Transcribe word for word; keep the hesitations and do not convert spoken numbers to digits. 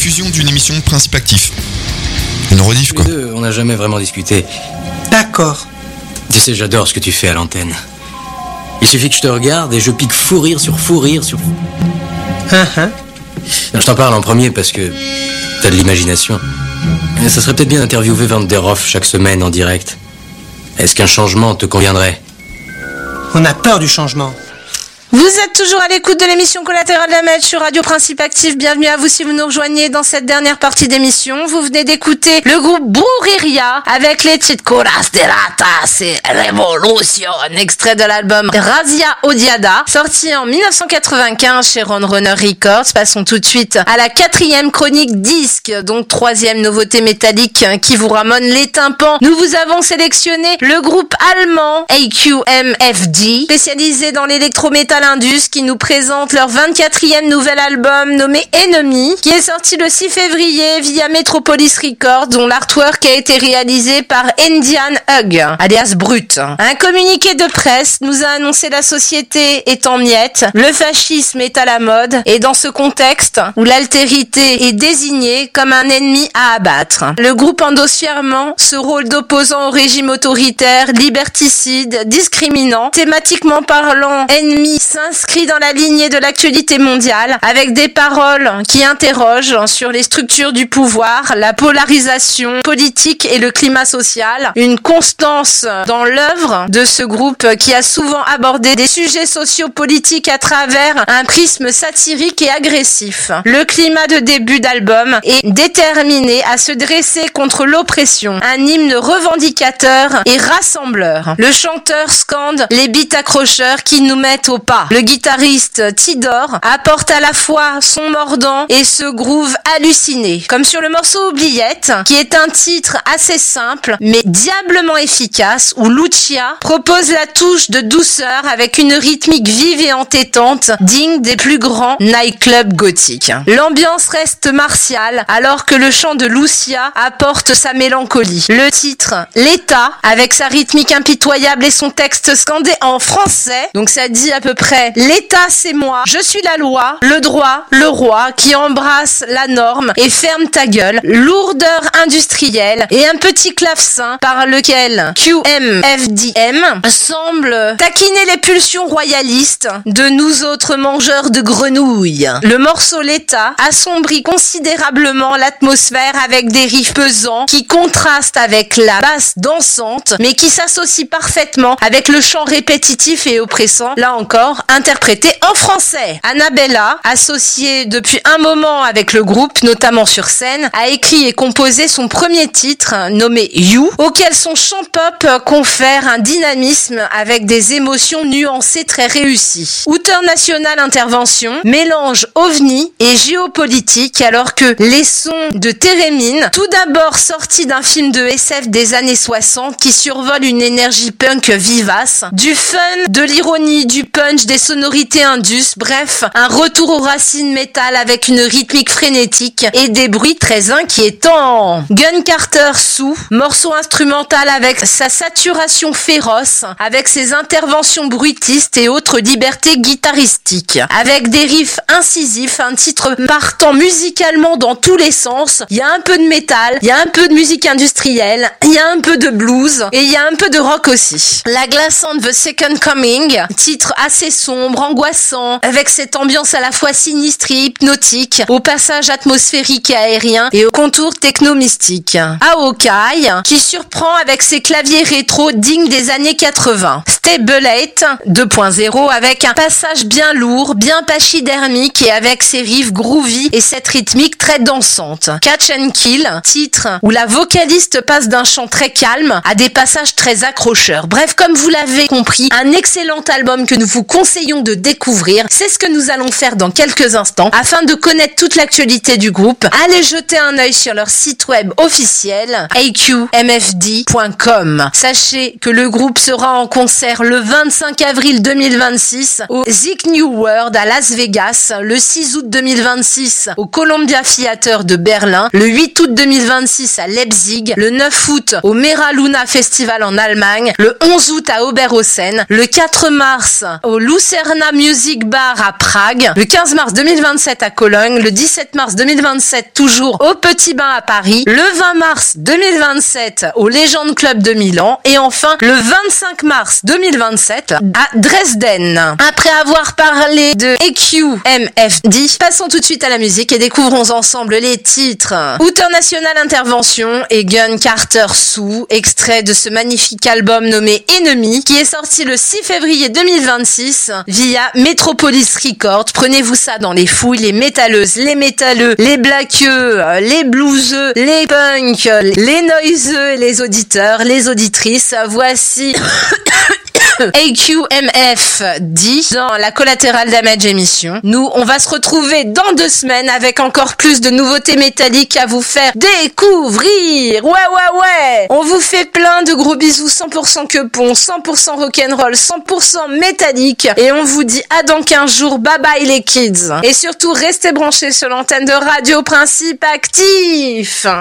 rediffusion d'une émission de Principe Actif. Une rediff, quoi. Les deux, on n'a jamais vraiment discuté. D'accord. Tu sais, j'adore ce que tu fais à l'antenne. Il suffit que je te regarde et je pique fou rire sur fou rire sur... Uh-huh. Je t'en parle en premier parce que t'as de l'imagination. Et ça serait peut-être bien d'interviewer Van der Hoff chaque semaine en direct. Est-ce qu'un changement te conviendrait ? On a peur du changement. Vous êtes toujours à l'écoute de l'émission Collatéral Damage sur Radio Principe Actif. Bienvenue à vous si vous nous rejoignez dans cette dernière partie d'émission. Vous venez d'écouter le groupe Brujeria avec les titres Coras de Ratas et Revolution, un extrait de l'album Razia Odiada, sorti en dix-neuf cent quatre-vingt-quinze chez Roadrunner Records. Passons tout de suite à la quatrième chronique disque, donc troisième nouveauté métallique qui vous ramène les tympans. Nous vous avons sélectionné le groupe allemand A Q M F D, spécialisé dans l'électrométal Indus, qui nous présente leur vingt-quatrième nouvel album nommé Enemy, qui est sorti le six février via Metropolis Records, dont l'artwork a été réalisé par Indian Hug, alias Brut. Un communiqué de presse nous a annoncé la société est en miettes, le fascisme est à la mode, et dans ce contexte où l'altérité est désignée comme un ennemi à abattre. Le groupe endosse fièrement ce rôle d'opposant au régime autoritaire, liberticide, discriminant, thématiquement parlant, ennemi s'inscrit dans la lignée de l'actualité mondiale avec des paroles qui interrogent sur les structures du pouvoir, la polarisation politique et le climat social. Une constance dans l'œuvre de ce groupe qui a souvent abordé des sujets sociopolitiques à travers un prisme satirique et agressif. Le climat de début d'album est déterminé à se dresser contre l'oppression, un hymne revendicateur et rassembleur. Le chanteur scande les beats accrocheurs qui nous mettent au pas. Le guitariste Tidor apporte à la fois son mordant et ce groove halluciné. Comme sur le morceau Oubliette, qui est un titre assez simple, mais diablement efficace, où Lucia propose la touche de douceur avec une rythmique vive et entêtante, digne des plus grands nightclubs gothiques. L'ambiance reste martiale, alors que le chant de Lucia apporte sa mélancolie. Le titre, L'État, avec sa rythmique impitoyable et son texte scandé en français, donc ça dit à peu près l'État c'est moi, je suis la loi, le droit, le roi qui embrasse la norme et ferme ta gueule, lourdeur industrielle et un petit clavecin par lequel Q M F D M semble taquiner les pulsions royalistes de nous autres mangeurs de grenouilles. Le morceau L'État assombrit considérablement l'atmosphère avec des riffs pesants qui contrastent avec la basse dansante mais qui s'associent parfaitement avec le chant répétitif et oppressant, là encore interprété en français. Annabella, associée depuis un moment avec le groupe, notamment sur scène, a écrit et composé son premier titre, nommé You, auquel son chant pop confère un dynamisme avec des émotions nuancées très réussies. Outer National Intervention mélange ovni et géopolitique alors que les sons de Térémine, tout d'abord sortis d'un film de S F des années soixante qui survole une énergie punk vivace, du fun, de l'ironie, du punch, des sonorités indus, bref, un retour aux racines métal avec une rythmique frénétique et des bruits très inquiétants. Gun Carter Sue, morceau instrumental avec sa saturation féroce, avec ses interventions bruitistes et autres libertés guitaristiques. Avec des riffs incisifs, un titre partant musicalement dans tous les sens, il y a un peu de métal, il y a un peu de musique industrielle, il y a un peu de blues et il y a un peu de rock aussi. La glaçante The Second Coming, titre assez sombre, angoissant, avec cette ambiance à la fois sinistre et hypnotique, au passage atmosphérique et aérien et au contour techno-mystique. Aokai, qui surprend avec ses claviers rétro dignes des années quatre-vingts. Stablate deux point zéro avec un passage bien lourd, bien pachydermique et avec ses riffs groovy et cette rythmique très dansante. Catch and Kill, titre où la vocaliste passe d'un chant très calme à des passages très accrocheurs. Bref, comme vous l'avez compris, un excellent album que nous vous conseillons de découvrir. C'est ce que nous allons faire dans quelques instants. Afin de connaître toute l'actualité du groupe, allez jeter un œil sur leur site web officiel a q m f d point com. Sachez que le groupe sera en concert le vingt-cinq avril deux mille vingt-six au Zik New World à Las Vegas, le six août deux mille vingt-six au Columbia Theater de Berlin, le huit août deux mille vingt-six à Leipzig, le neuf août au Mera Luna Festival en Allemagne, le onze août à Oberhausen, le quatre mars au Lucerna Music Bar à Prague, le quinze mars deux mille vingt-sept à Cologne, le dix-sept mars deux mille vingt-sept toujours au Petit Bain à Paris, le vingt mars deux mille vingt-sept au Legend Club de Milan et enfin le vingt-cinq mars deux mille vingt-sept à Dresden. Après avoir parlé de A Q M F D, passons tout de suite à la musique et découvrons ensemble les titres Outer National Intervention et Gun Carter Sue, extrait de ce magnifique album nommé Ennemi qui est sorti le six février deux mille vingt-six via Metropolis Records. Prenez-vous ça dans les fouilles, les métalleuses, les métalleux, les blackeux, les blueseux, les punks, les noiseux et les auditeurs, les auditrices. Voici A Q M F D dans la Collateral Damage émission. Nous, on va se retrouver dans deux semaines avec encore plus de nouveautés métalliques à vous faire découvrir. Ouais, ouais, ouais. On vous fait plein de gros bisous cent pour cent quepon, cent pour cent rock'n'roll, cent pour cent métallique. Et on vous dit à dans quinze jours. Bye bye les kids. Et surtout, restez branchés sur l'antenne de Radio Principe Actif.